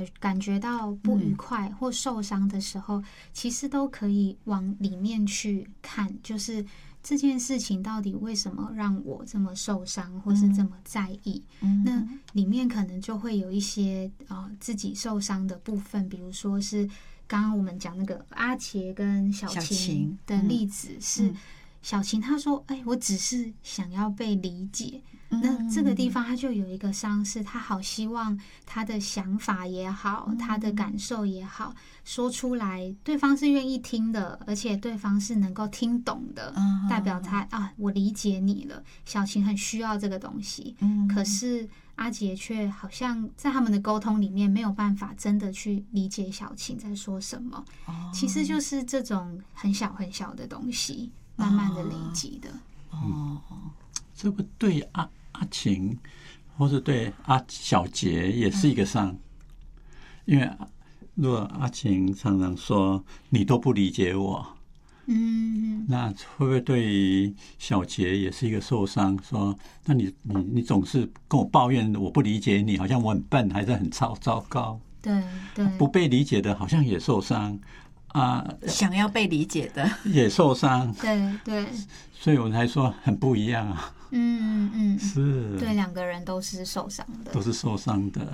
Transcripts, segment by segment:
感觉到不愉快或受伤的时候，其实都可以往里面去看，就是这件事情到底为什么让我这么受伤，或是这么在意？那里面可能就会有一些自己受伤的部分，比如说是刚刚我们讲那个阿杰跟小晴的例子，是小晴她说：“我只是想要被理解。”那这个地方他就有一个伤，是他好希望他的想法也好，他的感受也好，说出来，对方是愿意听的，而且对方是能够听懂的，代表他我理解你了。小晴很需要这个东西，可是阿杰却好像在他们的沟通里面没有办法真的去理解小晴在说什么。其实就是这种很小很小的东西，慢慢的累积的。 这不对阿晴或是对小杰也是一个伤，因为如果阿晴常常说你都不理解我，那会不会对于小杰也是一个受伤？说那你总是跟我抱怨我不理解你，好像我很笨还是很糟糕。 对， 不被理解的好像也受伤想要被理解的也受伤。 对， 所以我才说很不一样啊。是， 对，两个人都是受伤的， 都是受伤的。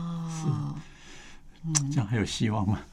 是，这样还有希望吗？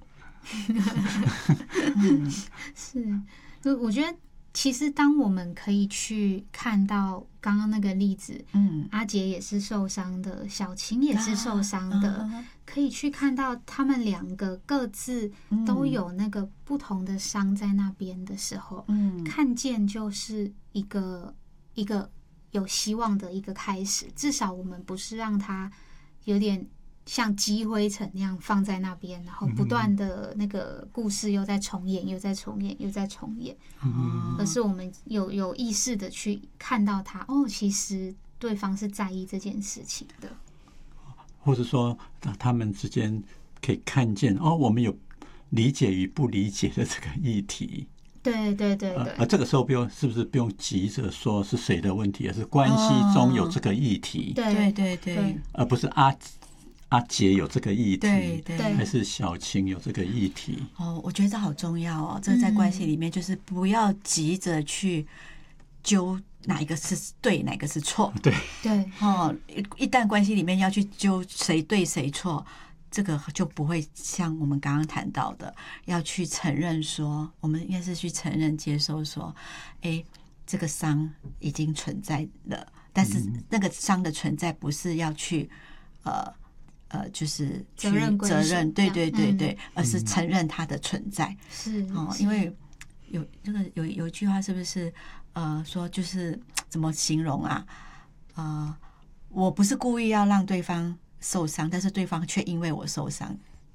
是，就我觉得其实当我们可以去看到刚刚那个例子，阿杰也是受伤的，小晴也是受伤的，可以去看到他们两个各自都有那个不同的伤在那边的时候，看见就是一个有希望的一个开始。至少我们不是让它有点像积灰尘那样放在那边，然后不断的那个故事又在重演，又在重演，又在重演，而是我们有意识的去看到它，其实对方是在意这件事情的， 或者说他们之间可以看见我们有理解与不理解的这个议题。 对， 而这个时候是不是不用急着说是谁的问题，而是关系中有这个议题， 对， 而不是阿杰有这个议题， 对， 还是小晴有这个议题？ 我觉得这好重要哦。这在关系里面，就是不要急着去揪哪一个是对，哪个是错。 对， 一旦关系里面要去揪谁对谁错，这个就不会像我们刚刚谈到的，要去承认说，我们应该是去承认、接受说，这个伤已经存在了，但是那个伤的存在不是要去就是去责任，对，而是承认它的存在。 是因为有一句话是不是说就是怎么形容啊？我不是故意要让对方受伤，但是对方却因为我受伤，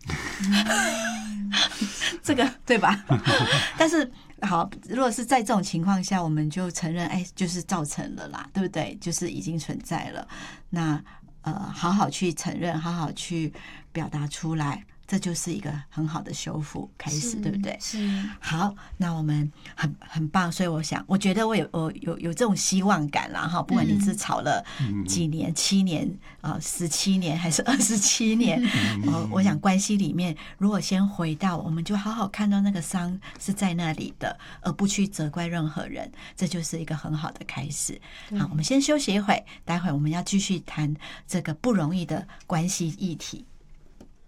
这个对吧？但是好，如果是在这种情况下，我们就承认，就是造成了啦，对不对？就是已经存在了。那好好去承认，好好去表达出来，这就是一个很好的修复开始，对不对？ 是。 好，那我们很棒，所以我觉得我有这种希望感啦哈。不管你是吵了几年、7年17年还是27年，我想关系里面，如果先回到，我们就好好看到那个伤是在那里的，而不去责怪任何人，这就是一个很好的开始。好，我们先休息一会，待会我们要继续谈这个不容易的关系议题。